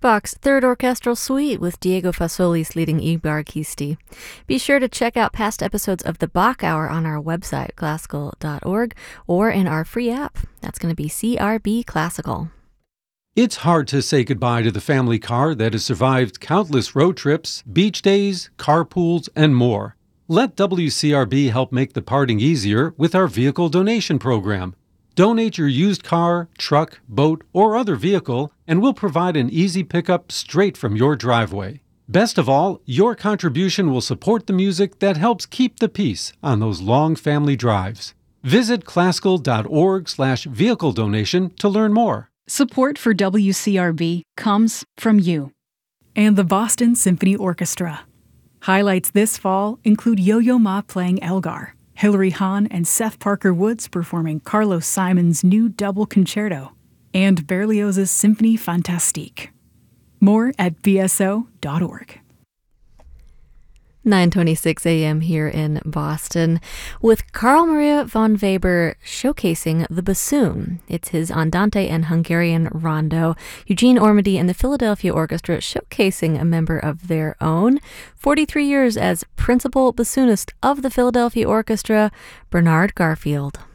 Bach's Third Orchestral Suite with Diego Fasolis leading Ebarchisti. Be sure to check out past episodes of the Bach Hour on our website, classical.org, or in our free app. That's going to be CRB Classical. It's hard to say goodbye to the family car that has survived countless road trips, beach days, carpools, and more. Let WCRB help make the parting easier with our vehicle donation program. Donate your used car, truck, boat, or other vehicle, and we'll provide an easy pickup straight from your driveway. Best of all, your contribution will support the music that helps keep the peace on those long family drives. Visit classical.org/vehicle donation to learn more. Support for WCRB comes from you and the Boston Symphony Orchestra. Highlights this fall include Yo-Yo Ma playing Elgar, Hilary Hahn and Seth Parker Woods performing Carlos Simon's new double concerto, and Berlioz's Symphonie Fantastique. More at bso.org. 9:26 a.m. here in Boston, with Carl Maria von Weber showcasing the bassoon. It's his Andante and Hungarian rondo. Eugene Ormandy and the Philadelphia Orchestra showcasing a member of their own. 43 years as principal bassoonist of the Philadelphia Orchestra, Bernard Garfield.